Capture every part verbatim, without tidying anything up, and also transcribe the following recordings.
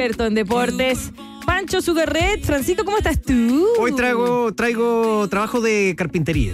experto en deportes, Pancho Sugarret. Francisco, ¿cómo estás tú? Hoy traigo, traigo trabajo de carpintería.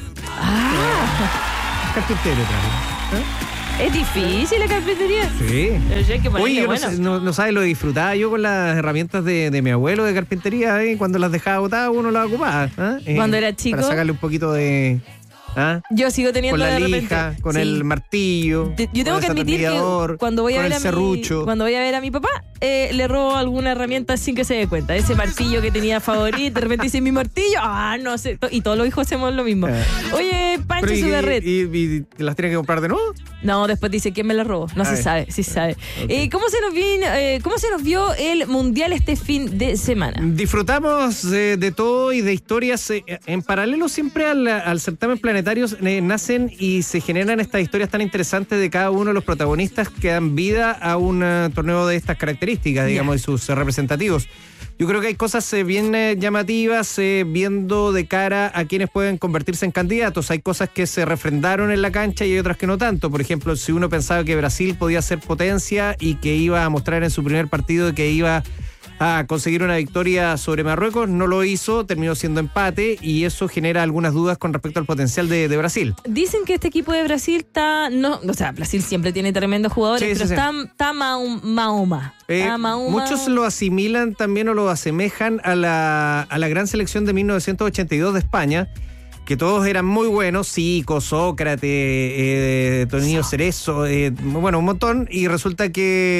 Ah. Carpintero traigo. ¿Eh? ¿Es difícil la carpintería? Sí. Oye, que Oye, yo bueno. no, sé, no, no sabes lo que disfrutaba yo con las herramientas de, de mi abuelo de carpintería. ¿eh? Cuando las dejaba botadas, uno las ocupaba. ¿eh? Eh, Cuando era chico. Para sacarle un poquito de... ¿ah? Yo sigo teniendo con la de repente, lija, con sí. el martillo. Te- Yo tengo con que el admitir que cuando voy a con ver el a mi, serrucho. cuando voy a ver a mi papá, eh, le robo alguna herramienta sin que se dé cuenta. Ese martillo que tenía favorito, de repente dice mi martillo, ah, no sé, to- y todos los hijos hacemos lo mismo. Eh. Oye, Pancho Pero y, Sugarret. y, y, y las tienes que comprar de nuevo. No, después dice quién me la robó. No Ah, se ya. sabe, sí sabe. Okay. Eh, ¿cómo, se nos vino, eh, ¿Cómo se nos vio el Mundial este fin de semana? Disfrutamos eh, de todo y de historias. Eh, en paralelo siempre al, al certamen planetario eh, nacen y se generan estas historias tan interesantes de cada uno de los protagonistas que dan vida a un uh, torneo de estas características, digamos, Yeah. y sus eh, representativos. Yo creo que hay cosas eh, bien eh, llamativas eh, viendo de cara a quienes pueden convertirse en candidatos. Hay cosas que se refrendaron en la cancha y hay otras que no tanto. Por ejemplo, si uno pensaba que Brasil podía ser potencia y que iba a mostrar en su primer partido que iba a conseguir una victoria sobre Marruecos, no lo hizo, terminó siendo empate y eso genera algunas dudas con respecto al potencial de, de Brasil. Dicen que este equipo de Brasil está, no, o sea, Brasil siempre tiene tremendos jugadores, Sí, pero sí, sí. está, está Mahoma. Mahoma. Eh, Está Mahoma. muchos lo asimilan también o lo asemejan a la, a la gran selección de mil novecientos ochenta y dos de España, que todos eran muy buenos, Zico, Sócrates, eh, Tonino Cerezo, eh, bueno, un montón, y resulta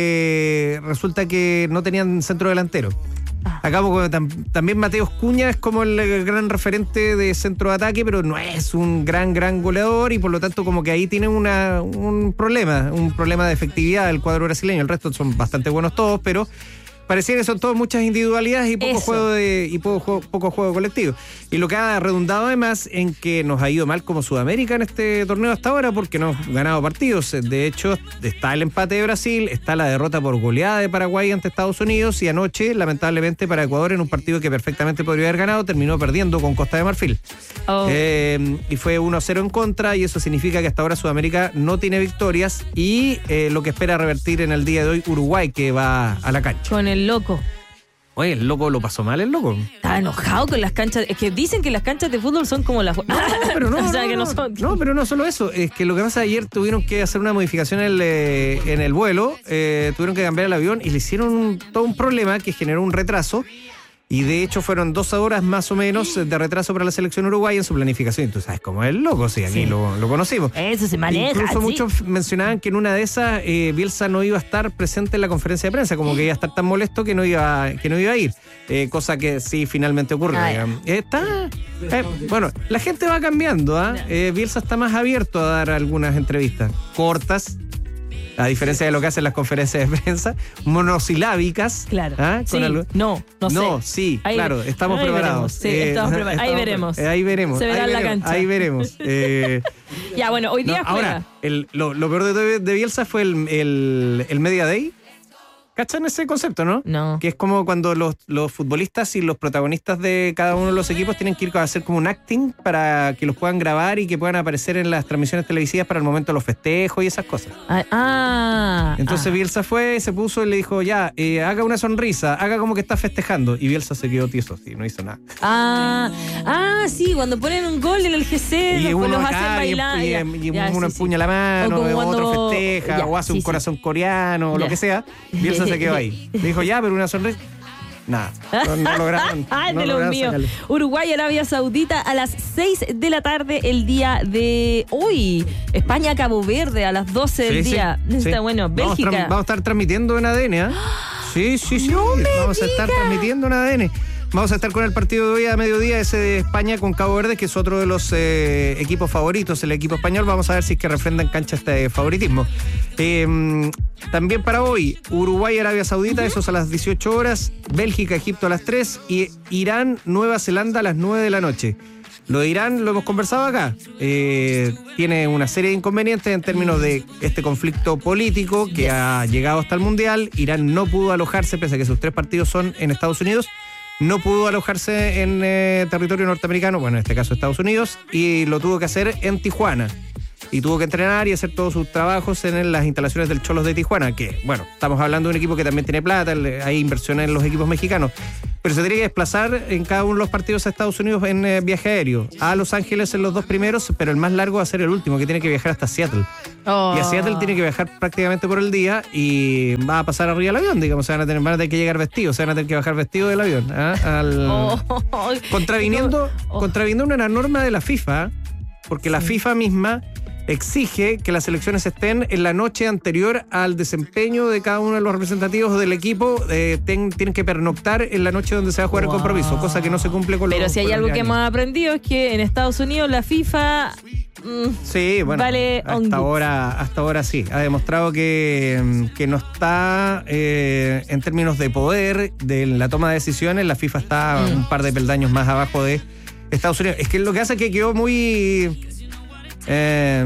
que resulta que no tenían centro delantero. Ah. Acá como tam- también Mateus Cunha es como el gran referente de centro de ataque, pero no es un gran, gran goleador y por lo tanto como que ahí tiene una, un problema, un problema de efectividad del cuadro brasileño. El resto son bastante buenos todos, pero parecía que son todos muchas individualidades y poco Eso. juego de y poco juego, poco juego colectivo. Y lo que ha redundado además en que nos ha ido mal como Sudamérica en este torneo hasta ahora porque no hemos ganado partidos. De hecho, está el empate de Brasil, está la derrota por goleada de Paraguay ante Estados Unidos y anoche, lamentablemente para Ecuador, en un partido que perfectamente podría haber ganado, terminó perdiendo con Costa de Marfil. Oh. Eh, y fue uno a cero en contra y eso significa que hasta ahora Sudamérica no tiene victorias y eh, lo que espera revertir en el día de hoy Uruguay, que va a la cancha. Con el loco. Oye, el loco lo pasó mal, el loco. Está enojado con las canchas. Es que dicen que las canchas de fútbol son como las. No, pero no, o sea, no, que no no, son. no, pero no solo eso. Es que lo que pasa, ayer tuvieron que hacer una modificación en el, eh, en el vuelo, eh, tuvieron que cambiar el avión y le hicieron un- todo un problema que generó un retraso. Y de hecho fueron dos horas más o menos de retraso para la selección uruguaya en su planificación. Y tú sabes cómo es el loco, sí, aquí Sí. lo, lo conocimos. Eso se maneja. Incluso sí. muchos mencionaban que en una de esas eh, Bielsa no iba a estar presente en la conferencia de prensa, como que iba a estar tan molesto que no iba, que no iba a ir. Eh, cosa que sí finalmente ocurre. Ah, digamos. Está, eh, bueno, la gente va cambiando, ¿ah? Eh, Bielsa está más abierto a dar algunas entrevistas cortas, a diferencia de lo que hacen las conferencias de prensa, monosilábicas. Claro. ¿ah? Sí, Con algo- no, no sé. No, sí, Ahí- claro, estamos ahí preparados. veremos, sí, estamos preparados. Ahí veremos. eh, ahí veremos. Se verá ahí en la veremos, cancha. Ahí veremos. Eh, Ya, bueno, hoy no, día juega. ahora, el- lo, lo peor de, de Bielsa fue el, el, el Media Day. ¿Cachan ese concepto, no? No. Que es como cuando los, los futbolistas y los protagonistas de cada uno de los equipos tienen que ir a hacer como un acting para que los puedan grabar y que puedan aparecer en las transmisiones televisivas para el momento de los festejos y esas cosas. Ah, ah, Entonces ah. Bielsa fue, se puso y le dijo, ya, eh, haga una sonrisa, haga como que está festejando. Y Bielsa se quedó tieso, sí, no hizo nada. Ah, ah, sí, cuando ponen un gol en el G C, Y los, uno los hacen acá, y, bailar. y- ya, y ya, uno sí, sí. empuña la mano, O como otro cuando- festeja, ya, o hace sí, un sí. corazón coreano, o lo Ya. que sea. Bielsa se quedó ahí. Le dijo, ya, pero una sonrisa. Nada, no, no lograron. Ay, no de los lograron míos. sacarle. Uruguay, Arabia Saudita a las seis de la tarde el día de hoy. España, Cabo Verde a las doce del Sí, día. sí, Está sí. bueno. Vamos a Bélgica. tra- Vamos a estar transmitiendo en A D N, ¿ah? Sí, sí, sí. Vamos a estar transmitiendo en A D N. Vamos a estar con el partido de hoy a mediodía, ese de España con Cabo Verde, que es otro de los eh, equipos favoritos, el equipo español. Vamos a ver si es que refrenda en cancha este favoritismo. Eh, también para hoy, Uruguay, Arabia Saudita, eso es a las dieciocho horas, Bélgica, Egipto a las tres y Irán, Nueva Zelanda a las nueve de la noche. Lo de Irán lo hemos conversado acá. Eh, tiene una serie de inconvenientes en términos de este conflicto político que ha llegado hasta el Mundial. Irán no pudo alojarse, pese a que sus tres partidos son en Estados Unidos. No pudo alojarse en eh, territorio norteamericano, bueno, en este caso Estados Unidos, y lo tuvo que hacer en Tijuana. y tuvo que entrenar y hacer todos sus trabajos en las instalaciones del Cholos de Tijuana, que, bueno, estamos hablando de un equipo que también tiene plata, hay inversiones en los equipos mexicanos, pero se tiene que desplazar en cada uno de los partidos a Estados Unidos en eh, viaje aéreo. A Los Ángeles en los dos primeros, pero el más largo va a ser el último, que tiene que viajar hasta Seattle. Oh. Y a Seattle tiene que viajar prácticamente por el día y va a pasar arriba del avión, digamos, se van a tener, van a tener que llegar vestidos, se van a tener que bajar vestidos del avión. ¿eh? Al... Oh. Contraviniendo, Oh. contraviniendo una norma de la FIFA, porque la FIFA misma exige que las selecciones estén en la noche anterior al desempeño de cada uno de los representativos del equipo, eh, ten, tienen que pernoctar en la noche donde se va a jugar wow. el compromiso, cosa que no se cumple con los... Pero si hay algo que hemos aprendido es que en Estados Unidos la FIFA... Mm, sí, bueno, vale hasta ahora, hasta ahora sí, ha demostrado que, que no está eh, en términos de poder, de la toma de decisiones, la FIFA está mm. un par de peldaños más abajo de Estados Unidos. Es que lo que hace es que quedó muy... Eh,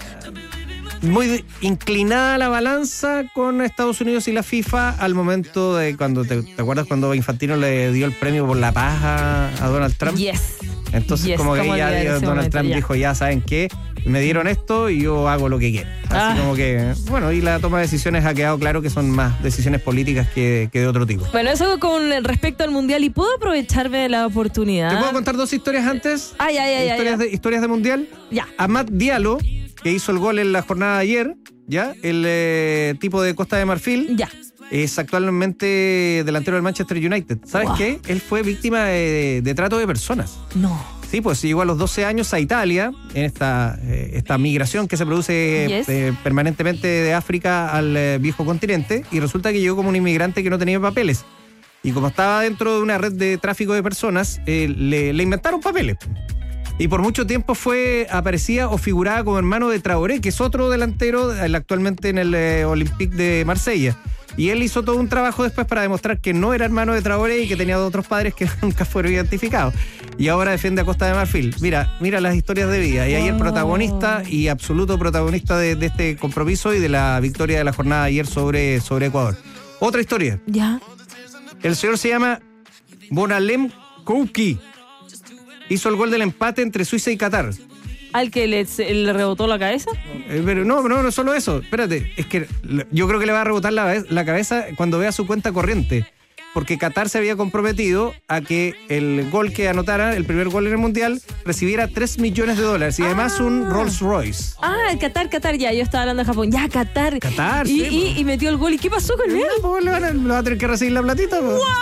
muy inclinada la balanza con Estados Unidos y la FIFA al momento de cuando te, ¿te acuerdas cuando Infantino le dio el premio por la paz a, a Donald Trump? Yes. Entonces yes, como que ya Donald momento, Trump ya. dijo, ya saben qué, me dieron esto y yo hago lo que quiero. Así ah. como que, bueno, y la toma de decisiones ha quedado claro que son más decisiones políticas que, que de otro tipo. Bueno, eso con respecto al Mundial, ¿y puedo aprovecharme de la oportunidad? ¿Te puedo contar dos historias antes? Ay, ay, ay. Historias, ay, de, historias de Mundial. Ya. Amad Diallo, que hizo el gol en la jornada de ayer, ¿ya? El eh, tipo de Costa de Marfil. Ya. Es actualmente delantero del Manchester United. ¿Sabes wow. qué? Él fue víctima de, de trato de personas. No. Sí, pues llegó a los doce años a Italia, en esta, eh, esta migración que se produce yes. eh, permanentemente de África al eh, viejo continente, y resulta que llegó como un inmigrante que no tenía papeles. Y como estaba dentro de una red de tráfico de personas, eh, le, le inventaron papeles. Y por mucho tiempo fue, aparecía o figuraba como hermano de Traoré, que es otro delantero actualmente en el eh, Olympique de Marsella. Y él hizo todo un trabajo después para demostrar que no era hermano de Traoré y que tenía otros padres que nunca fueron identificados. Y ahora defiende a Costa de Marfil. Mira, mira las historias de vida. Y ayer protagonista y absoluto protagonista de, de este compromiso y de la victoria de la jornada de ayer sobre, sobre Ecuador. Otra historia. Ya. El señor se llama Bonalem Kouki. Hizo el gol del empate entre Suiza y Qatar. ¿Al que le, le rebotó la cabeza? Eh, pero no, no, no solo eso. Espérate, es que yo creo que le va a rebotar la, la cabeza cuando vea su cuenta corriente. Porque Qatar se había comprometido a que el gol que anotara, el primer gol en el Mundial, recibiera tres millones de dólares y ah. además un Rolls Royce. Ah, el Qatar, Qatar, ya, yo estaba hablando de Japón. Ya, Qatar. Qatar, y, sí. Y, y metió el gol. ¿Y qué pasó con él? No, pues le, van a, le va a tener que recibir la platita. Pues. ¡Wow!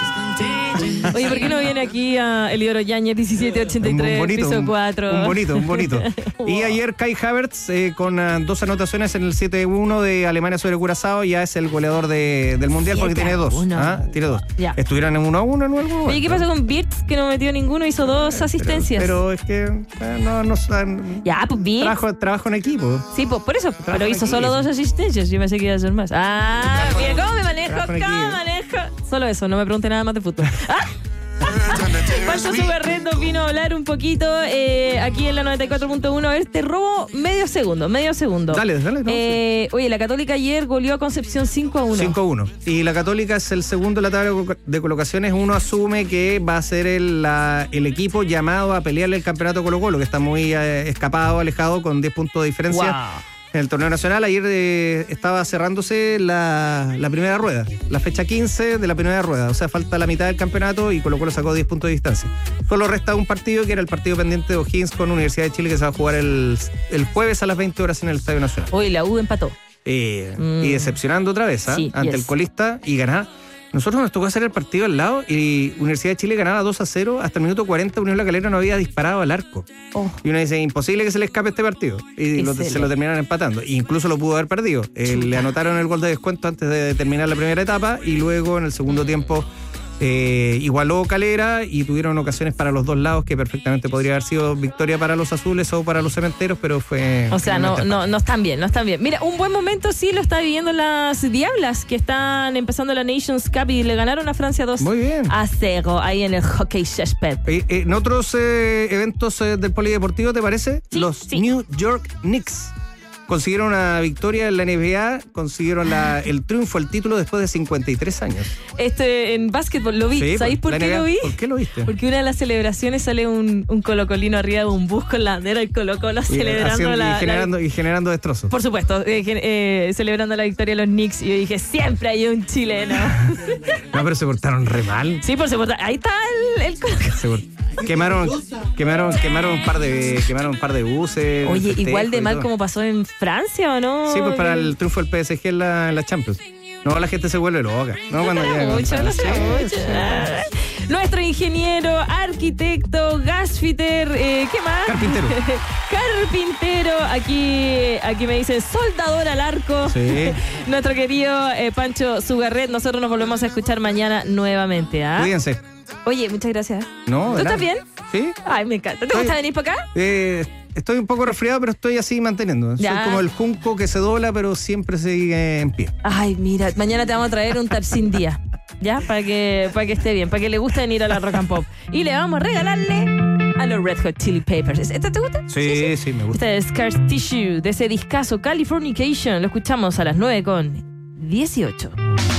Oye, ¿por qué no viene aquí a Eliodoro Yáñez, diecisiete ochenta y tres, bonito, piso cuatro? Un, un bonito, un bonito. Wow. Y ayer Kai Havertz, eh, con uh, dos anotaciones en el siete uno de Alemania sobre Curazao, ya es el goleador de, del Mundial porque tiene dos. ¿Ah? Tiene dos. Ya. Estuvieron en uno a uno en algún momento. Oye, ¿qué pasó con Wirtz, que no metió ninguno? Hizo dos asistencias. Pero, pero es que eh, no, no, ya, pues Wirtz. Trabajo, trabajo en equipo. Sí, pues por eso. Trabajo pero hizo solo dos asistencias. Yo pensé que iba a hacer más. Ah, mira cómo me manejo, cómo me manejo. Solo eso, no me pregunte nada más de fútbol. ¡Ah! Pancho Sugarreto vino a hablar un poquito eh, aquí en la noventa y cuatro punto uno. A ver, te robo medio segundo, medio segundo. Dale, dale. No, eh, sí. Oye, la Católica ayer goleó a Concepción cinco a uno. cinco a uno. Y la Católica es el segundo en la tabla de colocaciones. Uno asume que va a ser el, la, el equipo llamado a pelearle el campeonato Colo-Colo, que está muy eh, escapado, alejado, con diez puntos de diferencia. Wow. En el torneo nacional ayer eh, estaba cerrándose la, la primera rueda, la fecha quince de la primera rueda, o sea, falta la mitad del campeonato y Colo Colo sacó diez puntos de distancia. Solo resta un partido que era el partido pendiente de O'Higgins con Universidad de Chile, que se va a jugar el, el jueves a las veinte horas en el Estadio Nacional. Hoy la U empató. Eh, mm. Y decepcionando otra vez, ¿eh? Sí, ante yes. el colista y ganar. Nosotros nos tocó hacer el partido al lado y Universidad de Chile ganaba dos a cero. Hasta el minuto cuarenta Unión La Calera no había disparado al arco. Oh. Y uno dice, imposible que se le escape este partido. Y lo, se lo terminaron empatando. E incluso lo pudo haber perdido. Eh, le anotaron el gol de descuento antes de terminar la primera etapa y luego en el segundo tiempo eh, igualó Calera y tuvieron ocasiones para los dos lados que perfectamente podría haber sido victoria para los azules o para los cementeros, pero fue... O sea, no, no, no están bien, no están bien. Mira, un buen momento sí lo está viviendo las Diablas, que están empezando la Nations Cup y le ganaron a Francia dos Muy bien. a cero ahí en el hockey césped. Eh, eh, en otros eh, eventos eh, del polideportivo, ¿te parece? Sí, los sí. New York Knicks consiguieron una victoria en la N B A, consiguieron la, el triunfo, el título después de cincuenta y tres años. Este, en básquetbol lo vi. Sí, ¿Sabéis por la qué N B A. lo vi? ¿Por qué lo viste? Porque una de las celebraciones sale un, un colocolino arriba de un bus con la bandera del Colo-Colo Y, celebrando haciendo- la, y generando, la- y generando destrozos. Por supuesto, eh, gen- eh, celebrando la victoria de los Knicks. Y yo dije, siempre hay un chileno. No, pero se portaron re mal. Sí, por supuesto. Ahí está el, el Colo-Colo. Se por- quemaron, quemaron, quemaron un par de, quemaron un par de buses. Oye, festejos igual de y mal todo. como pasó en Francia, ¿o no? Sí, pues para el triunfo del P S G en la, en la Champions. No, la gente se vuelve loca. No, cuando será llega- mucho, no será Sí, mucho. sí. Nuestro ingeniero, arquitecto, gasfitter, eh, ¿qué más? Carpintero. Carpintero, aquí, aquí me dicen soldador al arco. Sí. Nuestro querido eh, Pancho Zugarret, nosotros nos volvemos a escuchar mañana nuevamente. ¿Ah? Cuídense. Oye, muchas gracias. No, ¿Tú de estás nada. bien? Sí. Ay, me encanta. ¿Te Estoy- gusta venir para acá? Eh, estoy un poco resfriado, pero estoy así manteniendo. Ya. Soy como el junco que se dobla, pero siempre sigue en pie. Ay, mira, mañana te vamos a traer un Tapsin Día, ¿ya? Para que, para que esté bien, para que le guste venir a la Rock and Pop. Y le vamos a regalarle a los Red Hot Chili Peppers. ¿Este te gusta? Sí, sí, me gusta. Este es Scar Tissue, de ese discazo Californication. Lo escuchamos a las nueve con dieciocho.